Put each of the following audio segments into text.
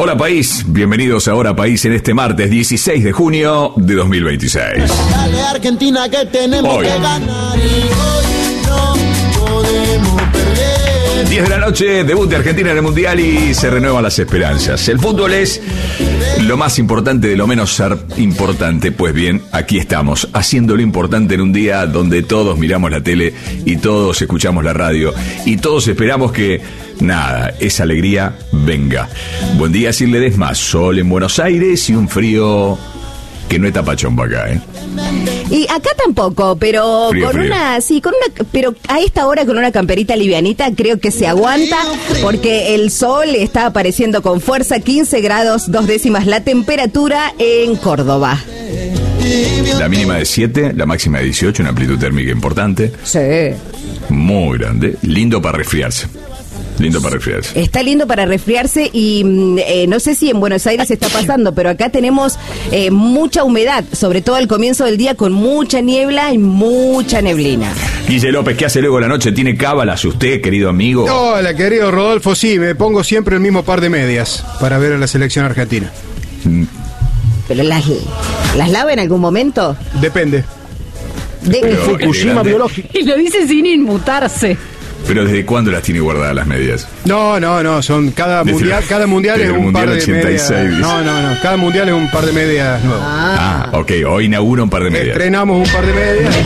Hola país, bienvenidos a Hora País en este martes 16 de junio de 2026. Dale Argentina que tenemos Hoy. que ganar y hoy no podemos perder. 10 de la noche, debut de Argentina en el Mundial y se renuevan las esperanzas. El fútbol es lo más importante de lo menos ser importante. Pues bien, aquí estamos, haciendo lo importante en un día donde todos miramos la tele y todos escuchamos la radio y todos esperamos que, nada, esa alegría venga. Buen día, sin le des más. Sol en Buenos Aires y un frío que no es tapachombo acá, ¿eh? Y acá tampoco, pero Frío. pero a esta hora con una camperita livianita creo que se aguanta, porque el sol está apareciendo con fuerza. 15 grados 2 décimas la temperatura en Córdoba. La mínima de 7, la máxima de 18, una amplitud térmica importante, Sí. muy grande, lindo para resfriarse. Lindo para resfriarse. Está lindo para resfriarse y no sé si en Buenos Aires está pasando, pero acá tenemos mucha humedad, sobre todo al comienzo del día, con mucha niebla y mucha neblina. Guille López, ¿qué hace luego la noche? ¿Tiene cábalas usted, querido amigo? Hola, querido Rodolfo, sí, me pongo siempre el mismo par de medias para ver a la selección argentina. ¿Pero las lava en algún momento? Depende. Pero, Fukushima elegante. biológico. Y lo dice sin inmutarse. ¿Pero desde cuándo las tiene guardadas las medias? No, son cada Desde- mundial desde es el un par Mundial de 86, medias. dice. No, cada mundial es un par de medias nuevos. Ah, ok, hoy inaugura un par de medias. Estrenamos un par de medias.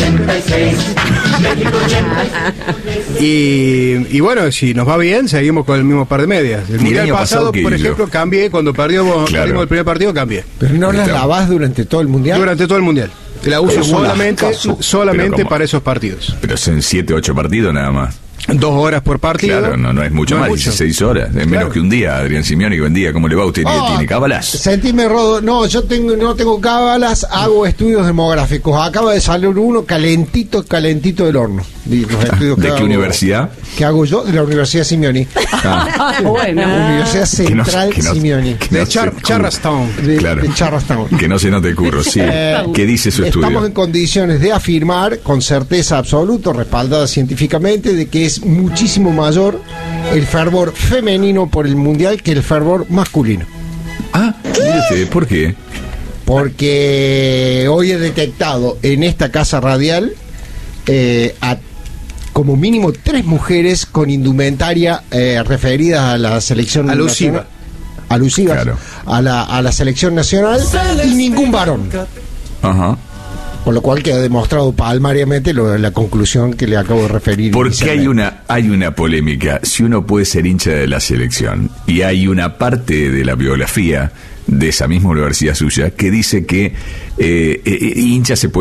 Y bueno, si nos va bien, seguimos con el mismo par de medias. El mundial año pasado, pasado, ¿qué por hizo? ejemplo, cambié. Cuando perdimos el primer partido, cambié. Pero no las Está. lavás durante todo el mundial. Durante todo el mundial. La uso Pero solamente Pero ¿cómo? para esos partidos. Pero son 7, 8 partidos nada más. 2 horas por partido. Claro, no es mucho más, 16 horas. Es menos que un día. Adrián Simeoni, buen día, ¿cómo le va? ¿Usted tiene cábalas? Sentime, Rodo. No, yo no tengo cábalas, hago estudios demográficos. Acaba de salir uno calentito del horno. Los estudios ¿De que qué hago- universidad? Que hago yo de la Universidad Simeoni. Ah, Bueno. Universidad Central que no- Simeoni. que De no se- Charlestown. Claro. De Charlestown. Que no se note curro, sí. ¿Qué dice su Estamos estudio? en condiciones de afirmar con certeza absoluta, respaldada científicamente, de que es muchísimo mayor el fervor femenino por el mundial que el fervor masculino. Ah, mire usted, ¿por qué? Porque hoy he detectado en esta casa radial a como mínimo 3 mujeres con indumentaria referida a la selección Alusiva. nacional. Alusivas Claro. a la selección nacional y ningún varón. Ajá. Con lo cual queda demostrado palmariamente la conclusión que le acabo de referir. Porque inicialmente. hay una polémica. Si uno puede ser hincha de la selección, y hay una parte de la biografía de esa misma universidad suya que dice que hincha se puede